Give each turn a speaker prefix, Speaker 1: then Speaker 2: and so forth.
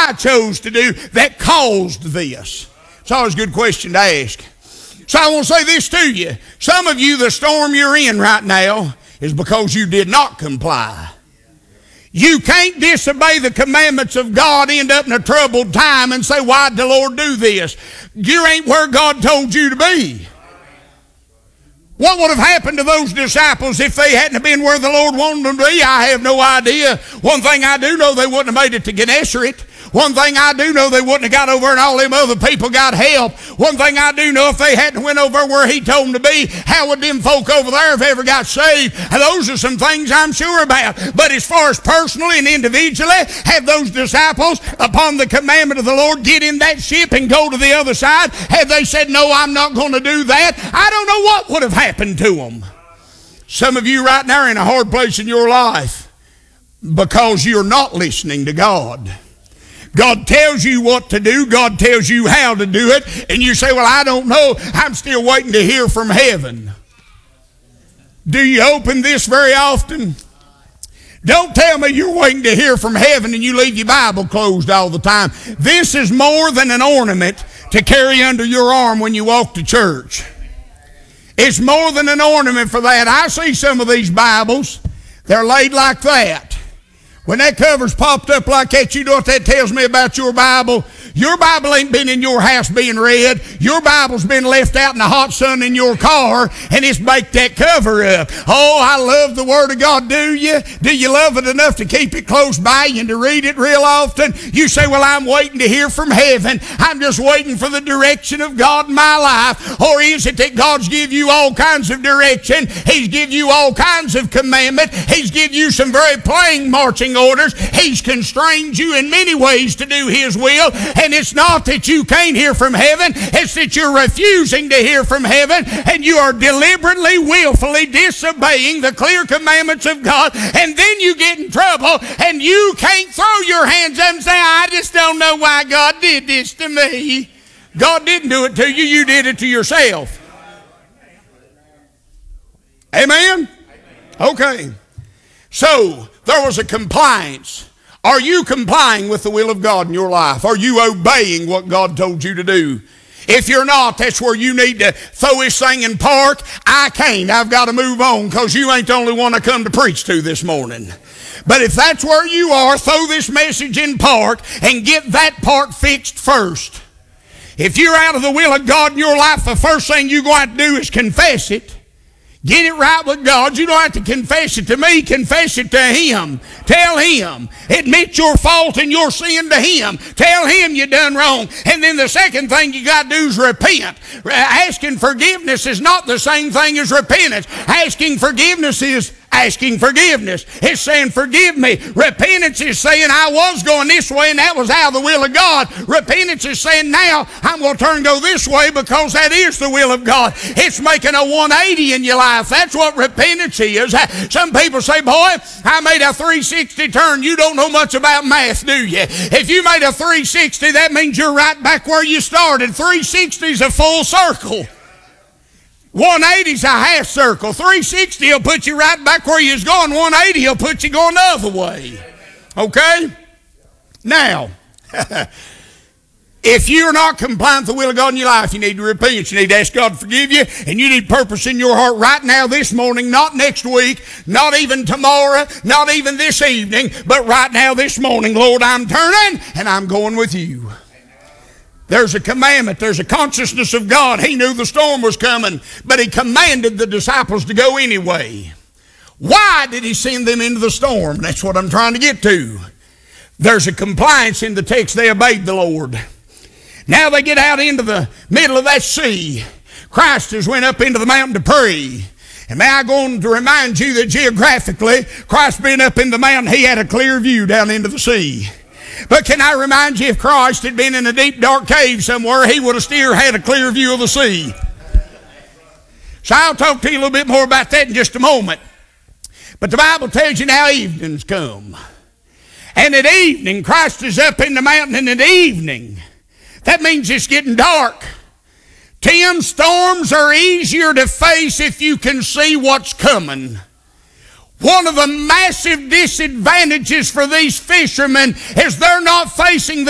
Speaker 1: I chose to do that caused this? It's always a good question to ask. So I want to say this to you. Some of you, the storm you're in right now is because you did not comply. You can't disobey the commandments of God, end up in a troubled time and say, why did the Lord do this? You ain't where God told you to be. What would have happened to those disciples if they hadn't been where the Lord wanted them to be? I have no idea. One thing I do know, they wouldn't have made it to Gennesaret. One thing I do know, they wouldn't have got over and all them other people got help. One thing I do know, if they hadn't went over where he told them to be, how would them folk over there have ever got saved? And those are some things I'm sure about. But as far as personally and individually, have those disciples, upon the commandment of the Lord, get in that ship and go to the other side? Have they said, no, I'm not going to do that? I don't know what would have happened to them. Some of you right now are in a hard place in your life because you're not listening to God. God tells you what to do. God tells you how to do it. And you say, well, I don't know. I'm still waiting to hear from heaven. Do you open this very often? Don't tell me you're waiting to hear from heaven and you leave your Bible closed all the time. This is more than an ornament to carry under your arm when you walk to church. It's more than an ornament for that. I see some of these Bibles. They're laid like that. When that cover's popped up like that, you know what that tells me about your Bible? Your Bible ain't been in your house being read. Your Bible's been left out in the hot sun in your car, and it's baked that cover up. Oh, I love the Word of God, do you? Do you love it enough to keep it close by you and to read it real often? You say, well, I'm waiting to hear from heaven. I'm just waiting for the direction of God in my life. Or is it that God's give you all kinds of direction? He's give you all kinds of commandment. He's give you some very plain marching orders. He's constrained you in many ways to do His will. And it's not that you can't hear from heaven. It's that you're refusing to hear from heaven, and you are deliberately, willfully disobeying the clear commandments of God. And then you get in trouble, and you can't throw your hands up and say, I just don't know why God did this to me. God didn't do it to you. You did it to yourself. Amen? Okay. So, there was a compliance. Are you complying with the will of God in your life? Are you obeying what God told you to do? If you're not, that's where you need to throw this thing in park. I can't. I've got to move on because you ain't the only one I come to preach to this morning. But if that's where you are, throw this message in park and get that part fixed first. If you're out of the will of God in your life, the first thing you're going to do is confess it. Get it right with God. You don't have to confess it to me. Confess it to Him. Tell Him. Admit your fault and your sin to Him. Tell Him you done wrong. And then the second thing you got to do is repent. Asking forgiveness is not the same thing as repentance. Asking forgiveness is asking forgiveness. It's saying, forgive me. Repentance is saying, I was going this way and that was out of the will of God. Repentance is saying, now I'm going to turn and go this way because that is the will of God. It's making a 180 in your life. That's what repentance is. Some people say, boy, I made a 360 turn. You don't know much about math, do you? If you made a 360, that means you're right back where you started. 360 is a full circle. 180 is a half circle. 360 will put you right back where you was going. 180 will put you going the other way. Okay? Now, if you're not complying with the will of God in your life, you need to repent. You need to ask God to forgive you, and you need purpose in your heart right now, this morning, not next week, not even tomorrow, not even this evening, but right now, this morning. Lord, I'm turning, and I'm going with you. There's a commandment. There's a consciousness of God. He knew the storm was coming, but He commanded the disciples to go anyway. Why did He send them into the storm? That's what I'm trying to get to. There's a compliance in the text. They obeyed the Lord. Now they get out into the middle of that sea. Christ has went up into the mountain to pray. And may I go on to remind you that geographically, Christ being up in the mountain, He had a clear view down into the sea. But can I remind you, if Christ had been in a deep, dark cave somewhere, He would have still had a clear view of the sea. So I'll talk to you a little bit more about that in just a moment. But the Bible tells you now evening's come. And at evening, Christ is up in the mountain, and at evening, that means it's getting dark. Tim, storms are easier to face if you can see what's coming. One of the massive disadvantages for these fishermen is they're not facing